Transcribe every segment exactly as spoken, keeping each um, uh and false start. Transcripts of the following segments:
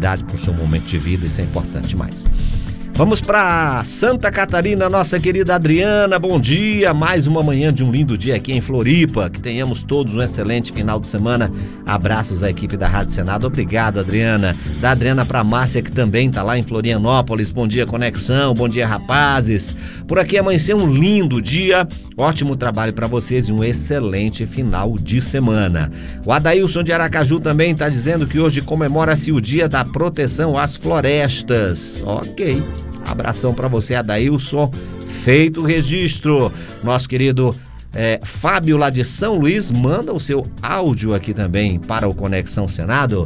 qualidade para o seu momento de vida, isso é importante demais. Vamos para Santa Catarina, nossa querida Adriana, bom dia, mais uma manhã de um lindo dia aqui em Floripa, que tenhamos todos um excelente final de semana, abraços à equipe da Rádio Senado, obrigado Adriana, da Adriana para Márcia, que também está lá em Florianópolis, bom dia Conexão, bom dia rapazes, por aqui amanheceu um lindo dia, ótimo trabalho para vocês e um excelente final de semana. O Adailson de Aracaju também está dizendo que hoje comemora-se o dia da proteção às florestas, ok. Abração para você, Adailson. Feito o registro. Nosso querido é, Fábio lá de São Luís manda o seu áudio aqui também para o Conexão Senado.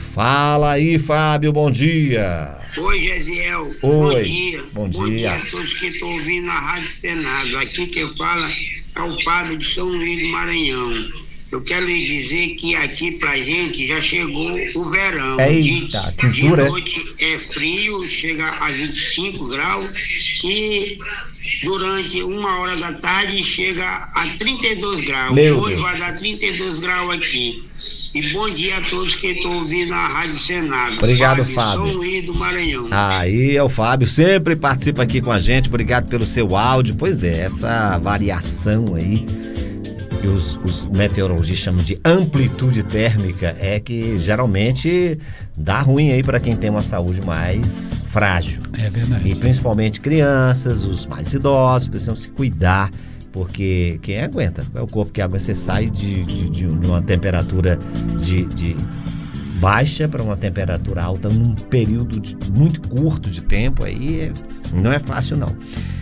Fala aí, Fábio, bom dia. Oi, Gesiel. Oi. Bom dia. Bom dia. Bom dia a todos que estão ouvindo na Rádio Senado. Aqui quem fala é o Fábio de São Luís do Maranhão. Eu quero lhe dizer que aqui pra gente já chegou o verão. Eita, de, que de dura. noite é frio, chega a vinte e cinco graus e durante uma hora da tarde chega a trinta e dois graus. Meu Hoje Deus. vai dar trinta e dois graus aqui. E bom dia a todos que estão ouvindo na Rádio Senado. Obrigado, Fábio, Fábio. São Luís do Maranhão. Aí é o Fábio, sempre participa aqui com a gente, obrigado pelo seu áudio. Pois é, essa variação aí que os, os meteorologistas chamam de amplitude térmica é que geralmente dá ruim aí para quem tem uma saúde mais frágil. É verdade. E principalmente crianças, os mais idosos precisam se cuidar, porque quem aguenta? É o corpo que aguenta. Você sai de, de, de uma temperatura de, de baixa para uma temperatura alta num período de, muito curto de tempo, aí é, não é fácil não.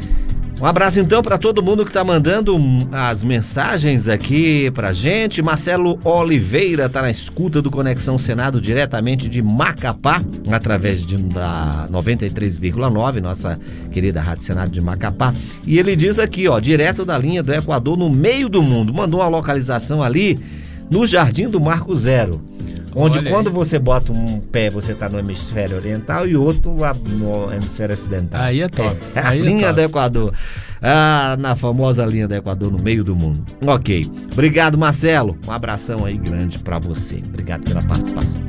Um abraço então para todo mundo que está mandando as mensagens aqui pra gente. Marcelo Oliveira está na escuta do Conexão Senado diretamente de Macapá, através de, da noventa e três vírgula nove, nossa querida Rádio Senado de Macapá. E ele diz aqui, ó, direto da linha do Equador, no meio do mundo. Mandou uma localização ali no Jardim do Marco Zero. Onde Olha quando aí. você bota um pé, você tá no hemisfério oriental e outro no hemisfério ocidental. Aí é top. É, a Aí é linha top. do Equador. Ah, na famosa linha do Equador, no meio do mundo. Ok. Obrigado, Marcelo. Um abração aí grande pra você. Obrigado pela participação.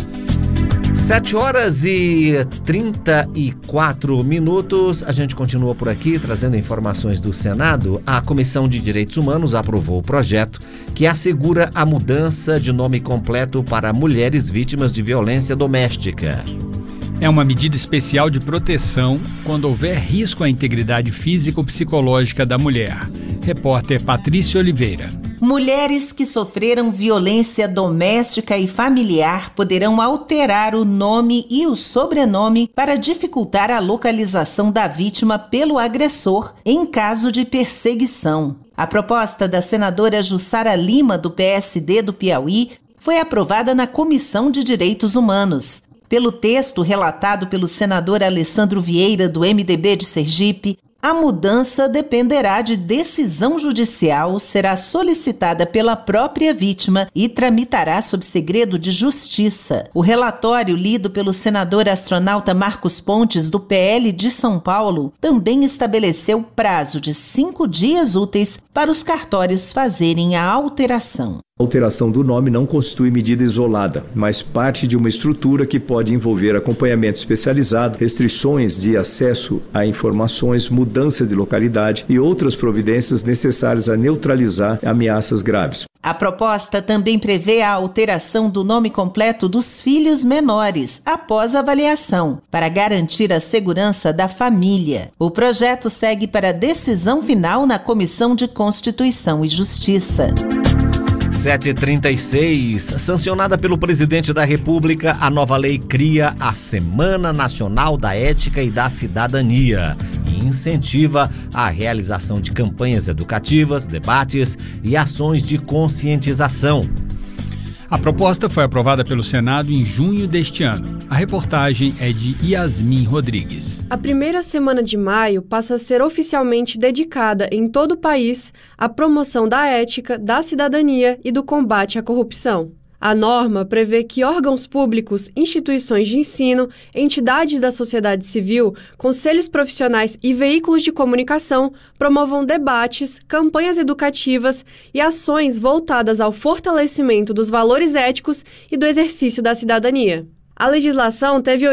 sete horas e trinta e quatro minutos, a gente continua por aqui trazendo informações do Senado. A Comissão de Direitos Humanos aprovou o projeto que assegura a mudança de nome completo para mulheres vítimas de violência doméstica. É uma medida especial de proteção quando houver risco à integridade física ou psicológica da mulher. Repórter Patrícia Oliveira. Mulheres que sofreram violência doméstica e familiar poderão alterar o nome e o sobrenome para dificultar a localização da vítima pelo agressor em caso de perseguição. A proposta da senadora Jussara Lima, do P S D do Piauí, foi aprovada na Comissão de Direitos Humanos. Pelo texto relatado pelo senador Alessandro Vieira, do M D B de Sergipe, a mudança dependerá de decisão judicial, será solicitada pela própria vítima e tramitará sob segredo de justiça. O relatório, lido pelo senador astronauta Marcos Pontes, do P L de São Paulo, também estabeleceu prazo de cinco dias úteis para os cartórios fazerem a alteração. A alteração do nome não constitui medida isolada, mas parte de uma estrutura que pode envolver acompanhamento especializado, restrições de acesso a informações, mudança de localidade e outras providências necessárias a neutralizar ameaças graves. A proposta também prevê a alteração do nome completo dos filhos menores após avaliação, para garantir a segurança da família. O projeto segue para decisão final na Comissão de Constituição e Justiça. sete e trinta e seis, sancionada pelo presidente da República, a nova lei cria a Semana Nacional da Ética e da Cidadania e incentiva a realização de campanhas educativas, debates e ações de conscientização. A proposta foi aprovada pelo Senado em junho deste ano. A reportagem é de Yasmin Rodrigues. A primeira semana de maio passa a ser oficialmente dedicada em todo o país à promoção da ética, da cidadania e do combate à corrupção. A norma prevê que órgãos públicos, instituições de ensino, entidades da sociedade civil, conselhos profissionais e veículos de comunicação promovam debates, campanhas educativas e ações voltadas ao fortalecimento dos valores éticos e do exercício da cidadania. A legislação teve